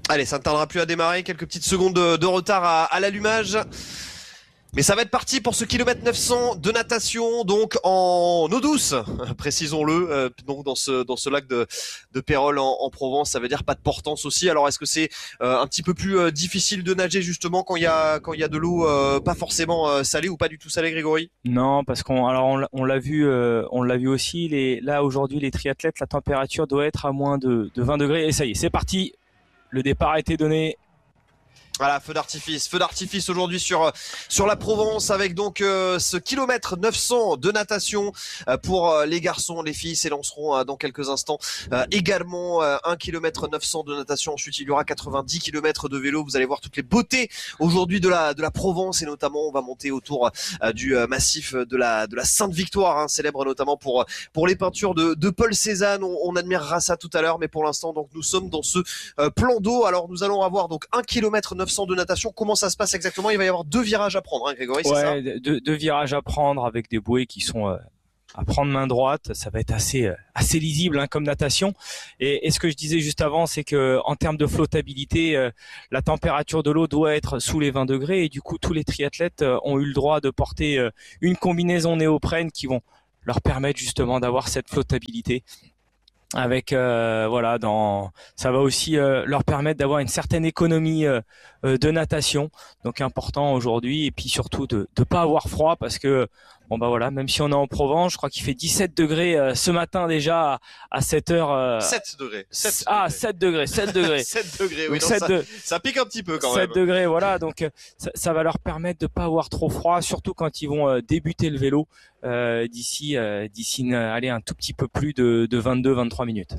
Allez, ça ne tardera plus à démarrer. Quelques petites secondes de retard à l'allumage. Mais ça va être parti pour ce kilomètre 900 de natation, donc en eau douce, précisons-le, donc dans ce lac de Pérols en Provence. Ça veut dire pas de portance aussi. Alors est-ce que c'est un petit peu plus difficile de nager justement quand il y a de l'eau pas forcément salée ou pas du tout salée, Grégory? Non, parce on l'a vu aussi. Là aujourd'hui, les triathlètes, la température doit être à moins de 20 degrés. Et ça y est, c'est parti. Le départ a été donné. Voilà, feu d'artifice aujourd'hui sur la Provence avec donc ce kilomètre 900 de natation pour les garçons, les filles s'élanceront dans quelques instants. Également 1 km 900 de natation. Ensuite, il y aura 90 km de vélo. Vous allez voir toutes les beautés aujourd'hui de la Provence et notamment on va monter autour du massif de la Sainte-Victoire, hein, célèbre notamment pour les peintures de Paul Cézanne. On admirera ça tout à l'heure, mais pour l'instant donc nous sommes dans ce plan d'eau. Alors nous allons avoir donc 1 km 900 de natation. Comment ça se passe exactement? Il va y avoir 2 virages à prendre, hein, Grégory, c'est ça? Ouais, deux virages à prendre avec des bouées qui sont à prendre main droite. Ça va être assez lisible hein, comme natation. Et ce que je disais juste avant, c'est que en termes de flottabilité, la température de l'eau doit être sous les 20 degrés. Et du coup, tous les triathlètes ont eu le droit de porter une combinaison néoprène qui vont leur permettre justement d'avoir cette flottabilité. Avec voilà, ça va aussi leur permettre d'avoir une certaine économie de natation, donc important aujourd'hui, et puis surtout de pas avoir froid parce que bon bah voilà, même si on est en Provence, je crois qu'il fait 17 degrés ce matin déjà à 7 heures 7 degrés. 7 ah degrés. 7 degrés 7 degrés 7 degrés, oui, donc non, 7 de ça pique un petit peu quand 7 même. degrés, voilà. Donc ça va leur permettre de pas avoir trop froid, surtout quand ils vont débuter le vélo d'ici allez, un tout petit peu plus de 22-23 minutes.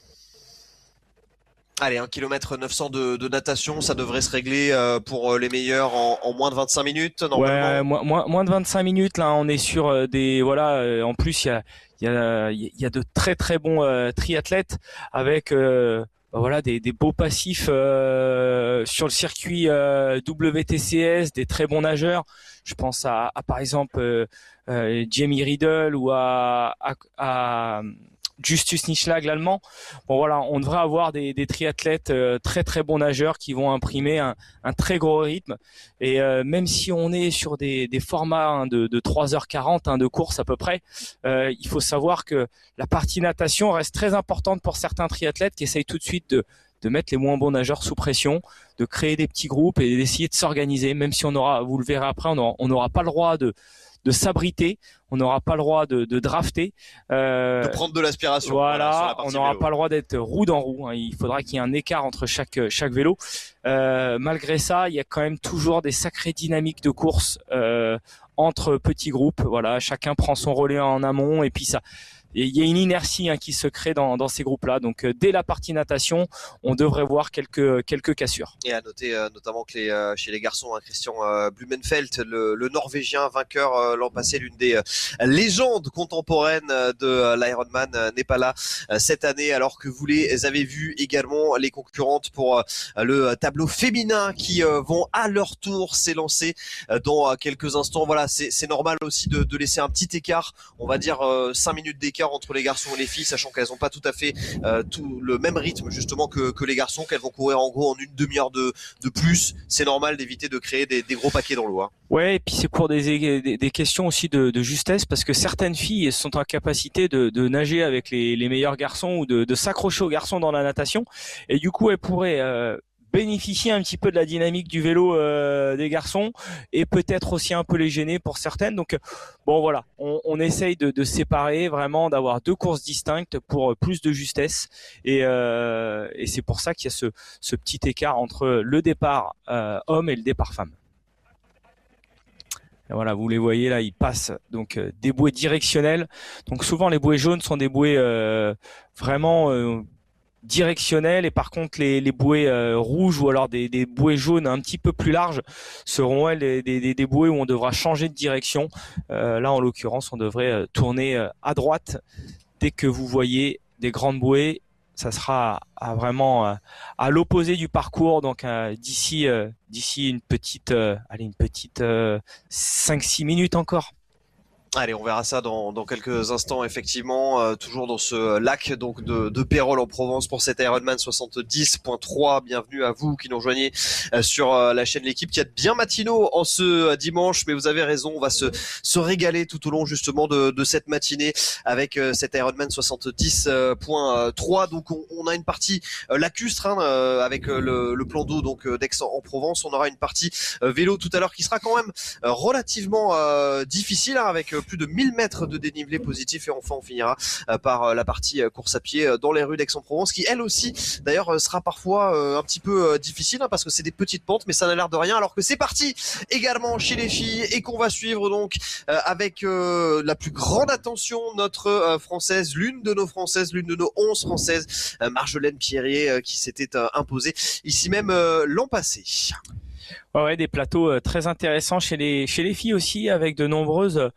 Allez, 1 km 900 de natation, ça devrait se régler pour les meilleurs en moins de 25 minutes, Ouais, normalement. moins de 25 minutes là, on est sur des voilà. En plus, il y a de très très bons triathlètes avec bah, voilà des beaux passifs sur le circuit WTCS, des très bons nageurs. Je pense à par exemple Jamie Riddle ou à Justus Nischlag, l'allemand. Bon voilà, on devrait avoir des triathlètes très très bons nageurs qui vont imprimer un très gros rythme. Et même si on est sur des formats hein, de 3h40 hein, de course à peu près, il faut savoir que la partie natation reste très importante pour certains triathlètes qui essayent tout de suite de mettre les moins bons nageurs sous pression, de créer des petits groupes et d'essayer de s'organiser, même si vous le verrez après, on n'aura pas le droit de s'abriter, on n'aura pas le droit de drafter. De prendre de l'aspiration, voilà, sur la Voilà, on partie n'aura vélo. pas le droit d'être roue dans roue. Hein. Il faudra qu'il y ait un écart entre chaque vélo. Malgré ça, il y a quand même toujours des sacrées dynamiques de course entre petits groupes. Voilà, chacun prend son relais en amont et puis ça. Et il y a une inertie hein, qui se crée dans ces groupes-là. Donc dès la partie natation, on devrait voir quelques cassures. Et à noter notamment que chez les garçons, hein, Christian Blumenfeld, le Norvégien vainqueur l'an passé, l'une des légendes contemporaines de l'Ironman, n'est pas là cette année, alors que vous les avez vus également les concurrentes pour le tableau féminin qui vont à leur tour s'élancer dans quelques instants. Voilà, c'est normal aussi de laisser un petit écart, on va dire 5 minutes d'écart entre les garçons et les filles, sachant qu'elles n'ont pas tout à fait tout le même rythme justement que les garçons, qu'elles vont courir en gros en une demi-heure de plus. C'est normal d'éviter de créer des gros paquets dans l'eau, hein. Ouais, et puis c'est pour des questions aussi de justesse, parce que certaines filles sont en capacité de nager avec les meilleurs garçons ou de s'accrocher aux garçons dans la natation, et du coup elles pourraient bénéficier un petit peu de la dynamique du vélo des garçons et peut-être aussi un peu les gêner pour certaines. Donc bon voilà, on essaye de séparer vraiment, d'avoir deux courses distinctes pour plus de justesse et c'est pour ça qu'il y a ce petit écart entre le départ homme et le départ femme. Et voilà, vous les voyez là, ils passent donc des bouées directionnelles. Donc souvent les bouées jaunes sont des bouées vraiment directionnelles, et par contre les bouées rouges ou alors des bouées jaunes un petit peu plus larges seront elles des bouées où on devra changer de direction. Là en l'occurrence on devrait tourner à droite dès que vous voyez des grandes bouées. Ça sera vraiment à l'opposé du parcours, donc d'ici une petite 5-6 minutes encore. Allez, on verra ça dans quelques instants, effectivement, toujours dans ce lac donc de Pérols en Provence pour cet Ironman 70.3. Bienvenue à vous qui nous rejoignez sur la chaîne L'équipe, qui a de bien matinaux en ce dimanche, mais vous avez raison, on va se régaler tout au long justement de cette matinée avec cet Ironman 70.3. Donc on a une partie lacustre avec le plan d'eau donc d'Aix-en-Provence. On aura une partie vélo tout à l'heure qui sera quand même relativement difficile, avec plus de 1000 mètres de dénivelé positif, et enfin on finira par la partie course à pied dans les rues d'Aix-en-Provence, qui elle aussi d'ailleurs sera parfois un petit peu difficile, parce que c'est des petites pentes, mais ça n'a l'air de rien, alors que c'est parti également chez les filles, et qu'on va suivre donc avec la plus grande attention notre française, l'une de nos 11 françaises, Marjolaine Pierrier, qui s'était imposée ici même l'an passé. Ouais, des plateaux très intéressants chez les filles aussi, avec de nombreuses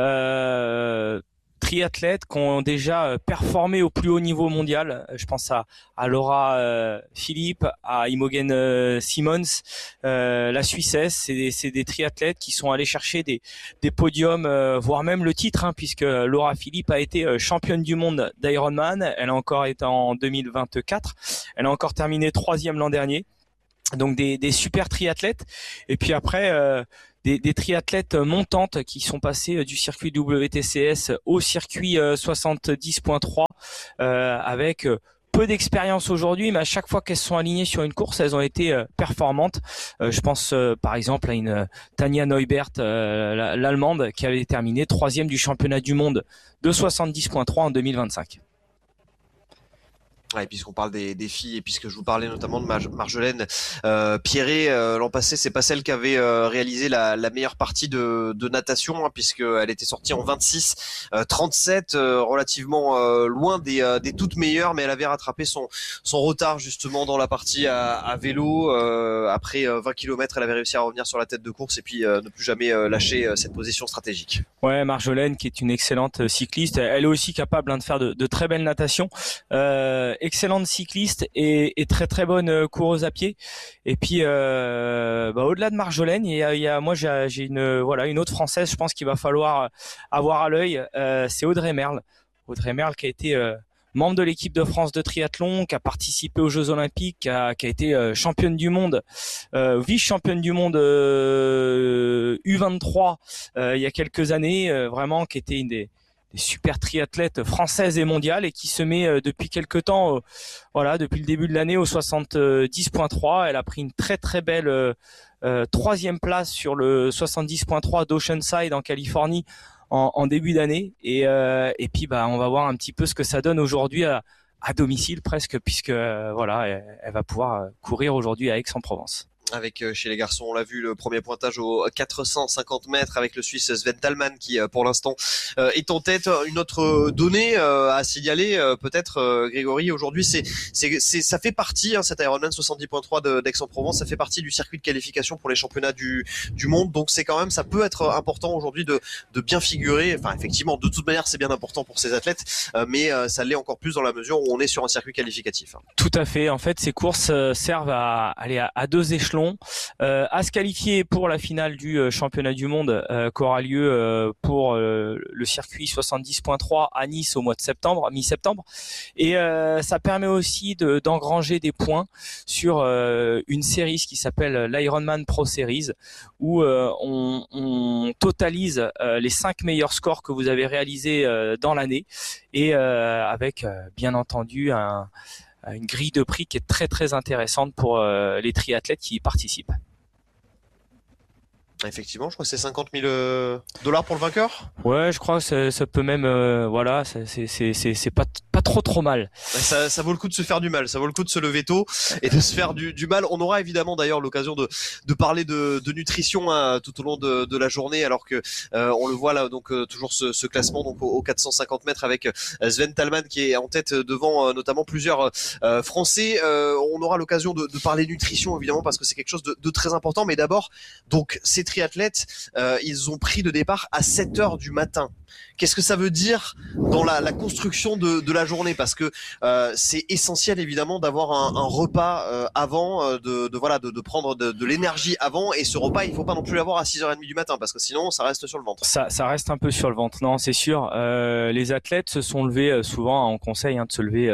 triathlètes qui ont déjà performé au plus haut niveau mondial. Je pense à Laura Philippe, à Imogen Simmons, la Suissesse. C'est des triathlètes qui sont allés chercher des podiums, voire même le titre, puisque Laura Philippe a été championne du monde d'Ironman. Elle a encore été en 2024. Elle a encore terminé 3e l'an dernier. Donc des super triathlètes. Et puis après des triathlètes montantes qui sont passés du circuit WTCS au circuit 70.3 avec peu d'expérience aujourd'hui, mais à chaque fois qu'elles sont alignées sur une course, elles ont été performantes. Je pense par exemple à une Tanja Neubert, l'allemande, qui avait terminé 3e du championnat du monde de 70.3 en 2025. Ouais, et puisqu'on parle des filles, et puisque je vous parlais notamment de Marjolaine Pierret, l'an passé, c'est pas celle qui avait réalisé la meilleure partie de natation, puisqu'elle était sortie en 26-37, relativement loin des toutes meilleures, mais elle avait rattrapé son retard justement dans la partie à vélo. Après 20 km, elle avait réussi à revenir sur la tête de course, et puis ne plus jamais lâcher cette position stratégique. Ouais, Marjolaine, qui est une excellente cycliste, elle est aussi capable de faire de très belles natations. Excellente cycliste et très très bonne coureuse à pied. Et puis au-delà de Marjolaine, moi j'ai une autre française, je pense qu'il va falloir avoir à l'œil, c'est Audrey Merle. Audrey Merle, qui a été membre de l'équipe de France de triathlon, qui a participé aux Jeux Olympiques, qui a été championne du monde, vice-championne du monde U23 il y a quelques années, vraiment, qui était une des super triathlètes françaises et mondiales, et qui se met depuis quelques temps, depuis le début de l'année, au 70.3. Elle a pris une très très belle 3e place sur le 70.3 d'Oceanside en Californie en début d'année, et puis on va voir un petit peu ce que ça donne aujourd'hui à domicile presque, puisque elle va pouvoir courir aujourd'hui à Aix-en-Provence. Avec chez les garçons, on l'a vu, le premier pointage aux 450 mètres avec le Suisse Sven Thalmann, qui pour l'instant est en tête. Une autre donnée à signaler, peut-être Grégory, aujourd'hui, ça fait partie, cet Ironman 70.3 d'Aix-en-Provence, ça fait partie du circuit de qualification pour les championnats du monde. Donc c'est quand même, ça peut être important aujourd'hui de bien figurer. Enfin, effectivement, de toute manière, c'est bien important pour ces athlètes, mais ça l'est encore plus dans la mesure où on est sur un circuit qualificatif. Tout à fait. En fait, ces courses servent à aller à 2 échelons. À se qualifier pour la finale du championnat du monde qui aura lieu pour le circuit 70.3 à Nice au mois de septembre, mi-septembre, et ça permet aussi d'engranger des points sur une série qui s'appelle l'Ironman Pro Series, où on totalise les 5 meilleurs scores que vous avez réalisés dans l'année, et avec bien entendu une grille de prix qui est très très intéressante pour les triathlètes qui y participent. Effectivement, je crois que c'est 50 000 $ pour le vainqueur. Ouais, je crois que ça peut même, c'est pas trop mal. Ça vaut le coup de se faire du mal, ça vaut le coup de se lever tôt et de se faire du mal. On aura évidemment d'ailleurs l'occasion de parler de nutrition tout au long de la journée, alors que on le voit là, donc toujours ce classement donc aux 450 mètres avec Sven Thalmann qui est en tête devant notamment plusieurs Français. On aura l'occasion de parler nutrition évidemment, parce que c'est quelque chose de très important. Mais d'abord, donc ces triathlètes, ils ont pris le départ à 7h du matin. Qu'est-ce que ça veut dire dans la construction de la journée? journée, parce que c'est essentiel évidemment d'avoir un repas avant, de prendre de l'énergie avant, et ce repas il faut pas non plus l'avoir à 6h30 du matin, parce que sinon ça reste sur le ventre. Ça reste un peu sur le ventre, non, c'est sûr. Les athlètes se sont levés souvent, on conseille de se lever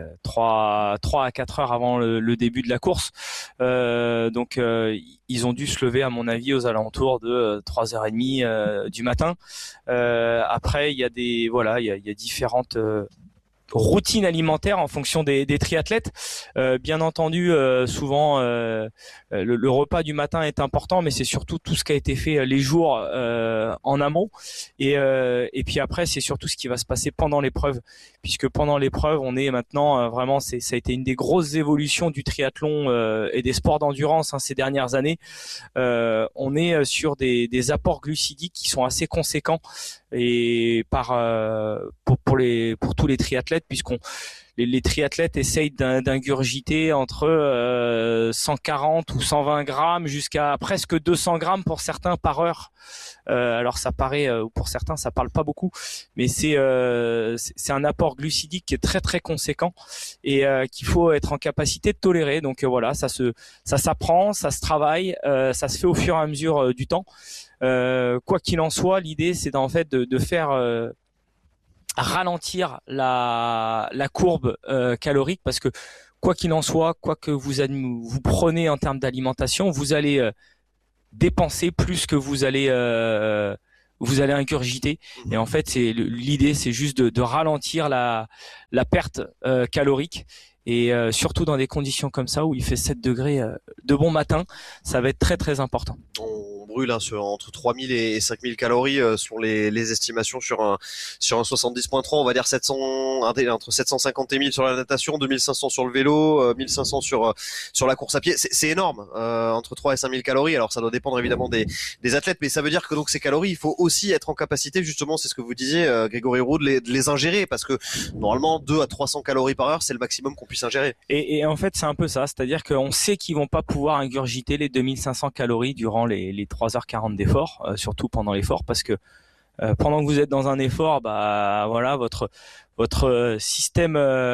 3 à 4 heures avant le début de la course. Donc ils ont dû se lever à mon avis aux alentours de 3h30 du matin. Après il y a il y a différentes routine alimentaire en fonction des triathlètes. Bien entendu, souvent le repas du matin est important, mais c'est surtout tout ce qui a été fait les jours en amont. Et puis après, c'est surtout ce qui va se passer pendant l'épreuve, puisque pendant l'épreuve, on est maintenant vraiment, ça a été une des grosses évolutions du triathlon et des sports d'endurance ces dernières années. On est sur des apports glucidiques qui sont assez conséquents, et pour tous les triathlètes, puisqu'on les triathlètes essayent d'ingurgiter entre 140 ou 120 grammes jusqu'à presque 200 grammes pour certains par heure. Alors ça paraît, pour certains ça parle pas beaucoup, mais c'est un apport glucidique qui est très très conséquent, et qu'il faut être en capacité de tolérer. Donc voilà, ça s'apprend, ça se travaille, ça se fait au fur et à mesure du temps. Quoi qu'il en soit, l'idée c'est en fait de faire ralentir la courbe calorique, parce que quoi qu'il en soit, quoi que vous prenez en termes d'alimentation, vous allez dépenser plus que vous allez ingurgiter. Et en fait, l'idée c'est juste de ralentir la perte calorique. Et surtout dans des conditions comme ça où il fait 7 degrés de bon matin, ça va être très très important. On brûle entre 3000 et 5000 calories selon les estimations sur un 70.3, on va dire entre 750 et 1000 sur la natation, 2500 sur le vélo, 1500 sur la course à pied. C'est énorme, entre 3 et 5000 calories. Alors ça doit dépendre évidemment des athlètes, mais ça veut dire que donc ces calories, il faut aussi être en capacité, justement, c'est ce que vous disiez Grégory Roux, de les ingérer, parce que normalement 2 à 300 calories par heure, c'est le maximum qu'on puisse ingérer. Et en fait, c'est un peu ça, c'est-à-dire qu'on sait qu'ils vont pas pouvoir ingurgiter les 2500 calories durant les 3h40 d'effort, surtout pendant l'effort, parce que pendant que vous êtes dans un effort, voilà, votre système,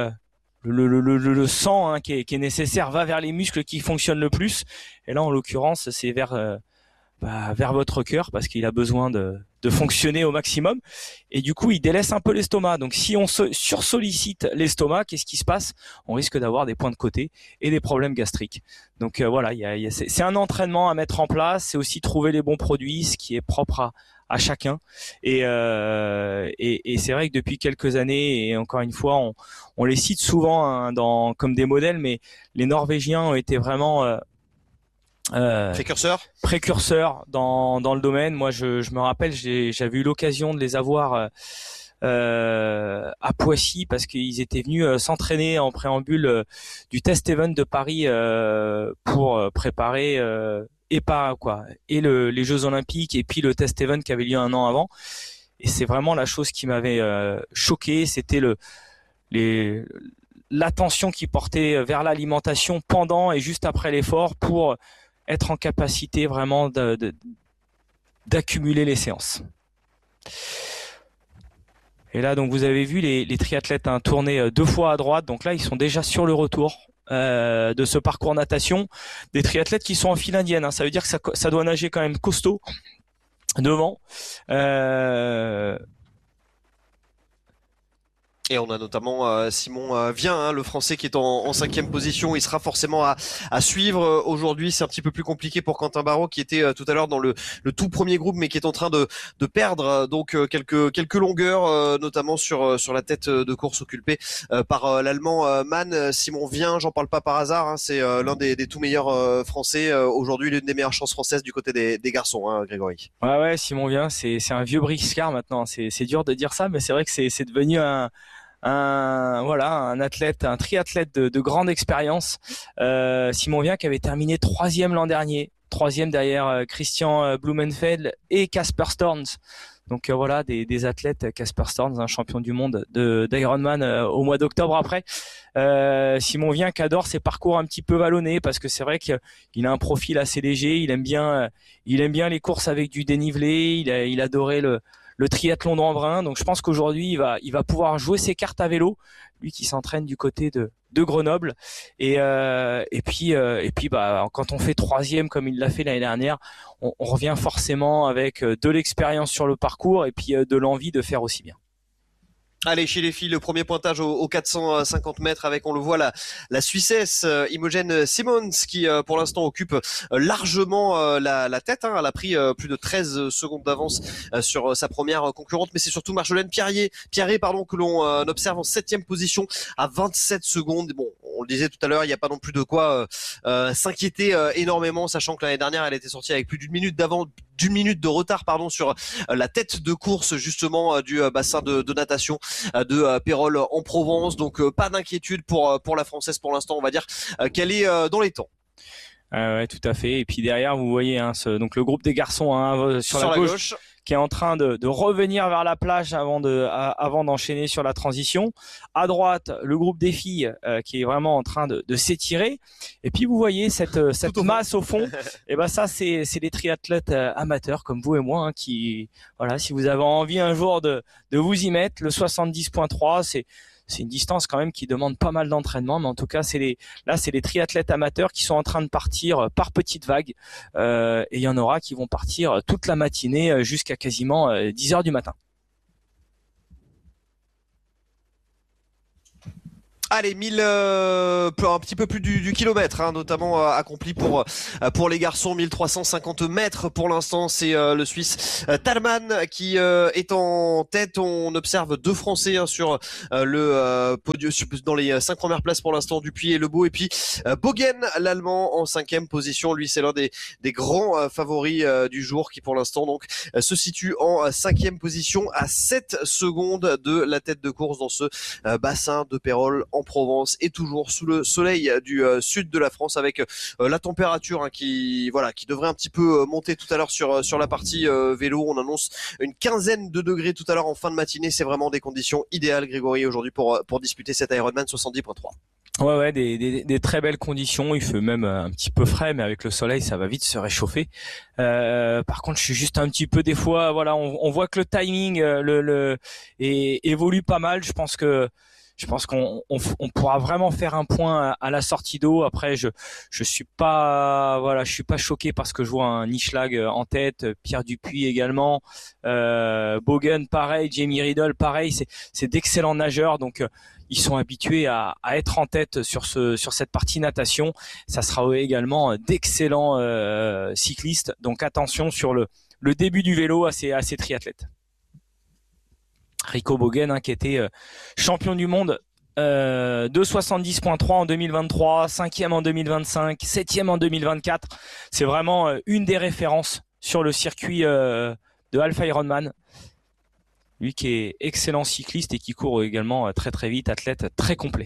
le sang qui est nécessaire va vers les muscles qui fonctionnent le plus, et là en l'occurrence c'est vers votre cœur, parce qu'il a besoin de fonctionner au maximum, et du coup il délaisse un peu l'estomac. Donc si on sursollicite l'estomac, qu'est-ce qui se passe? On risque d'avoir des points de côté et des problèmes gastriques. Donc voilà, c'est un entraînement à mettre en place, c'est aussi trouver les bons produits, ce qui est propre à chacun. Et c'est vrai que depuis quelques années, et encore une fois, on les cite souvent comme des modèles, mais les Norvégiens ont été vraiment précurseurs dans le domaine. Moi je me rappelle, j'avais eu l'occasion de les avoir à Poissy, parce qu'ils étaient venus s'entraîner en préambule du test event de Paris pour préparer les Jeux Olympiques, et puis le test event qui avait lieu un an avant. Et c'est vraiment la chose qui m'avait choqué, c'était l'attention qu'ils portaient vers l'alimentation pendant et juste après l'effort, pour être en capacité vraiment d'accumuler les séances. Et là, donc, vous avez vu les triathlètes tourner 2 fois à droite. Donc là, ils sont déjà sur le retour de ce parcours natation. Des triathlètes qui sont en file indienne. Ça veut dire que ça doit nager quand même costaud devant. Et on a notamment Simon Vien, le Français, qui est en 5e position. Il sera forcément à suivre aujourd'hui. C'est un petit peu plus compliqué pour Quentin Barraud, qui était tout à l'heure dans le tout premier groupe, mais qui est en train de perdre donc quelques longueurs, notamment sur la tête de course occupée par l'Allemand Mann. Simon Vien, j'en parle pas par hasard, c'est l'un des tout meilleurs Français aujourd'hui, l'une des meilleures chances françaises du côté des garçons, Grégory. Ouais, Simon Vien, c'est un vieux briscard maintenant. C'est dur de dire ça, mais c'est vrai que c'est devenu un athlète, un triathlète de grande expérience. Simon Vien, qui avait terminé 3e l'an dernier, 3e derrière Christian Blumenfeld et Casper Storms. Donc voilà, des athlètes. Casper Storms, un champion du monde d'Ironman au mois d'octobre après. Simon Vien, qui adore ses parcours un petit peu vallonnés, parce que c'est vrai qu'il a un profil assez léger. Il aime bien les courses avec du dénivelé. Il adorait le triathlon d'Embrun. Donc je pense qu'aujourd'hui il va pouvoir jouer ses cartes à vélo, lui qui s'entraîne du côté de Grenoble. Et puis bah quand on fait troisième comme il l'a fait l'année dernière, on revient forcément avec de l'expérience sur le parcours et puis de l'envie de faire aussi bien. Allez, chez les filles, le premier pointage aux 450 mètres avec, on le voit, la Suissesse Imogen Simons qui pour l'instant occupe largement la tête. Hein. Elle a pris plus de 13 secondes d'avance sur sa première concurrente, mais c'est surtout Marjolaine Pierret que l'on observe en 7e position à 27 secondes. Bon, on le disait tout à l'heure, il n'y a pas non plus de quoi s'inquiéter énormément, sachant que l'année dernière, elle était sortie avec plus d'une minute de retard sur la tête de course justement du bassin de natation de Pérol en Provence. Donc pas d'inquiétude pour la Française pour l'instant. On va dire qu'elle est dans les temps. Ouais, tout à fait. Et puis derrière, vous voyez donc le groupe des garçons sur la gauche qui est en train de revenir vers la plage avant d'enchaîner sur la transition. À droite, le groupe des filles qui est vraiment en train de s'étirer. Et puis vous voyez cette masse au fond. Et ben ça c'est les triathlètes amateurs comme vous et moi qui voilà, si vous avez envie un jour de vous y mettre, le 70.3 c'est une distance quand même qui demande pas mal d'entraînement, mais en tout cas c'est les triathlètes amateurs qui sont en train de partir par petites vagues, et il y en aura qui vont partir toute la matinée jusqu'à quasiment 10h du matin. Allez, un petit peu plus du kilomètre, hein, notamment accompli pour les garçons, 1350 mètres pour l'instant. C'est le Suisse Thalmann qui est en tête. On observe deux Français hein, sur le podium, dans les 5 premières places pour l'instant, Dupuis et Lebeau. Et puis Bogen, l'Allemand, en 5e position. Lui, c'est l'un des grands favoris du jour qui pour l'instant donc se situe en 5e position à 7 secondes de la tête de course dans ce bassin de Pérol en Provence, et toujours sous le soleil du sud de la France, avec la température hein, qui devrait un petit peu monter tout à l'heure sur la partie vélo. On annonce une quinzaine de degrés tout à l'heure en fin de matinée. C'est vraiment des conditions idéales, Grégory, aujourd'hui pour disputer cet Ironman 70.3. Ouais, des très belles conditions. Il fait même un petit peu frais, mais avec le soleil, ça va vite se réchauffer. Par contre, je suis juste un petit peu des fois, voilà, on voit que le timing évolue pas mal. Je pense qu'on pourra vraiment faire un point à la sortie d'eau. Après, je suis pas choqué parce que je vois un Nischlag en tête, Pierre Dupuis également, Bogen pareil, Jamie Riddle pareil. C'est d'excellents nageurs, donc ils sont habitués à être en tête sur cette partie natation. Ça sera également d'excellents cyclistes. Donc attention sur le début du vélo à ces triathlètes. Rico Bogen hein, qui était champion du monde de 70.3 en 2023, 5e en 2025, 7e en 2024. C'est vraiment une des références sur le circuit de Alpha Ironman. Lui qui est excellent cycliste et qui court également très très vite, athlète très complet.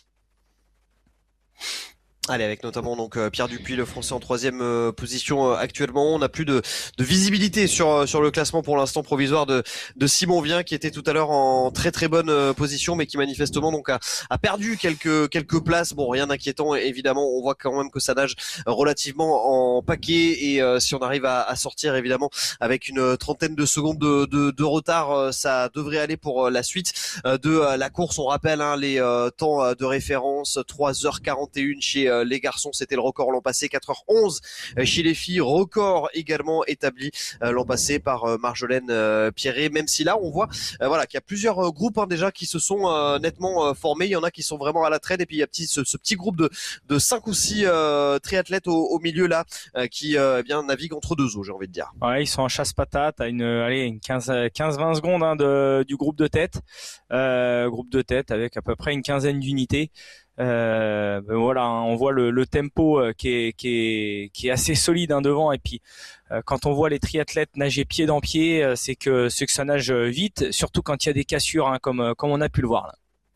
Allez, avec notamment donc Pierre Dupuis, le Français en 3e position actuellement. On n'a plus de visibilité sur le classement pour l'instant provisoire de Simon Vien, qui était tout à l'heure en très très bonne position, mais qui manifestement donc a perdu quelques places. Bon, rien d'inquiétant évidemment. On voit quand même que ça nage relativement en paquet, et si on arrive à sortir évidemment avec une trentaine de secondes de retard, ça devrait aller pour la suite de la course. On rappelle hein, les temps de référence, 3h41 chez les garçons, c'était le record l'an passé, 4h11 chez les filles, record également établi l'an passé par Marjolaine Pierret, même si là on voit qu'il y a plusieurs groupes hein, déjà qui se sont nettement formés. Il y en a qui sont vraiment à la traîne, et puis il y a ce petit groupe de 5 ou 6 triathlètes au milieu là qui naviguent entre deux eaux, j'ai envie de dire. Ouais, ils sont en chasse-patate à une 15-20 secondes hein, du groupe de tête. Groupe de tête avec à peu près une quinzaine d'unités. Voilà, hein, on voit le tempo qui est assez solide hein, devant, et puis quand on voit les triathlètes nager pied dans pied, c'est que ça nage vite, surtout quand il y a des cassures hein, comme on a pu le voir là.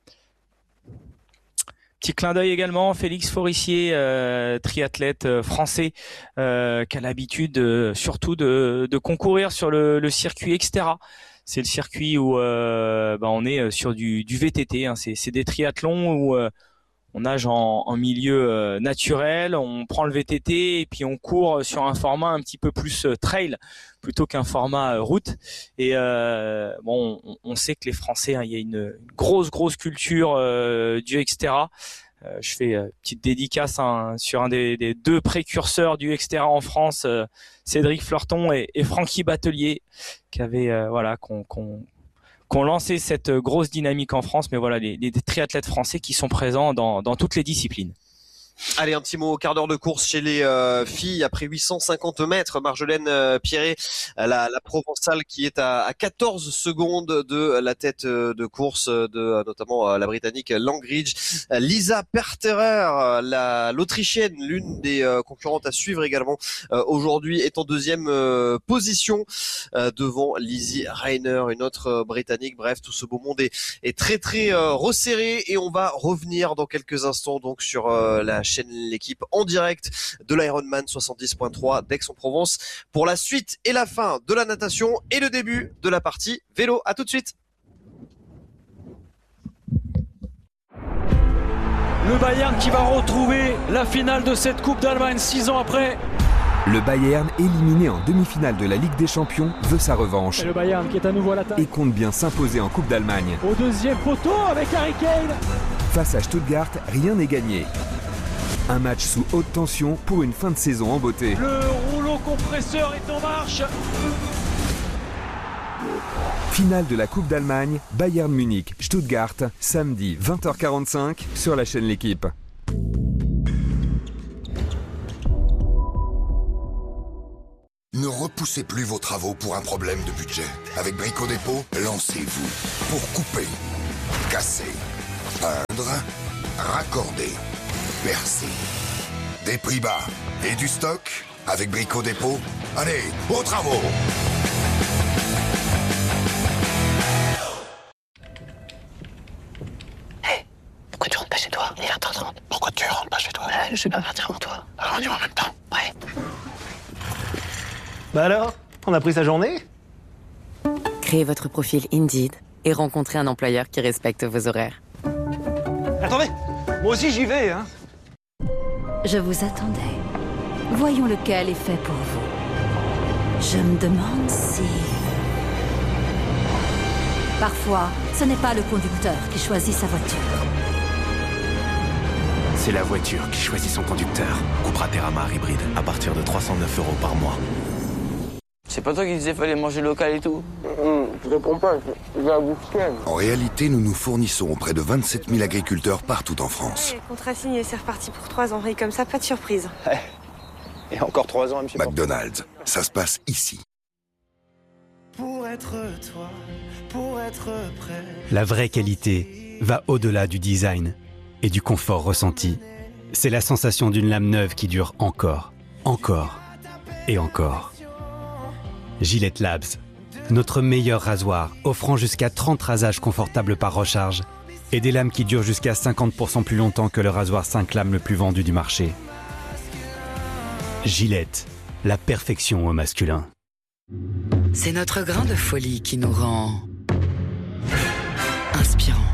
Petit clin d'œil également, Félix Forissier, triathlète français, qui a l'habitude surtout de concourir sur le circuit Xterra. C'est le circuit où on est sur du VTT, hein. C'est des triathlons où on nage en milieu naturel, on prend le VTT et puis on court sur un format un petit peu plus trail plutôt qu'un format route. Et bon, on sait que les Français, hein, il y a une grosse culture du Xterra. Je fais petite dédicace sur un des deux précurseurs du Xterra en France, Cédric Fleurton et Francky Batelier, qui avaient qu'on lancé cette grosse dynamique en France. Mais voilà, les triathlètes français qui sont présents dans toutes les disciplines. Allez, un petit mot au quart d'heure de course chez les filles. Après 850 mètres, Marjolaine Pierret, la Provençale, qui est à 14 secondes de la tête de course de notamment la Britannique Langridge. Lisa Perterer, l'Autrichienne, l'une des concurrentes à suivre également aujourd'hui, est en deuxième position devant Lizzie Reiner, une autre Britannique. Bref, tout ce beau monde est très resserré, et on va revenir dans quelques instants donc sur la chaîne L'équipe en direct de l'Ironman 70.3 d'Aix-en-Provence pour la suite et la fin de la natation et le début de la partie vélo. À tout de suite. Le Bayern qui va retrouver la finale de cette Coupe d'Allemagne 6 ans après. Le Bayern, éliminé en demi-finale de la Ligue des Champions, veut sa revanche. Et le Bayern qui est à nouveau à l'attaque. Et compte bien s'imposer en Coupe d'Allemagne. Au deuxième poteau avec Harry Kane. Face à Stuttgart, rien n'est gagné. Un match sous haute tension pour une fin de saison en beauté. Le rouleau compresseur est en marche. Finale de la Coupe d'Allemagne, Bayern Munich, Stuttgart, samedi 20h45 sur la chaîne L'équipe. Ne repoussez plus vos travaux pour un problème de budget. Avec Brico Dépôt, lancez-vous pour couper, casser, peindre, raccorder, percer. Des prix bas et du stock avec Brico Dépôt. Allez, aux travaux! Hey, pourquoi tu rentres pas chez toi? Il est 20h30. Pourquoi tu rentres pas chez toi? Je vais pas partir avant toi. Alors on y va en même temps. Ouais. Bah alors, on a pris sa journée? Créez votre profil Indeed et rencontrez un employeur qui respecte vos horaires. Attendez, moi aussi j'y vais, hein. Je vous attendais. Voyons lequel est fait pour vous. Je me demande si... Parfois, ce n'est pas le conducteur qui choisit sa voiture. C'est la voiture qui choisit son conducteur. Cupra Terramar hybride, à partir de 309 € par mois. C'est pas toi qui disais fallait manger local et tout? Je réponds pas, je vais à bouffer. En réalité, nous nous fournissons auprès de 27 000 agriculteurs partout en France. Ouais, contrat signé, c'est reparti pour 3 ans. Et comme ça, pas de surprise. Ouais. Et encore 3 ans, monsieur. McDonald's, ça se passe ici. Pour être toi, pour être prêt. La vraie qualité va au-delà du design et du confort ressenti. C'est la sensation d'une lame neuve qui dure encore et encore. Gillette Labs, notre meilleur rasoir, offrant jusqu'à 30 rasages confortables par recharge et des lames qui durent jusqu'à 50% plus longtemps que le rasoir 5 lames le plus vendu du marché. Gillette, la perfection au masculin. C'est notre grain de folie qui nous rend inspirants.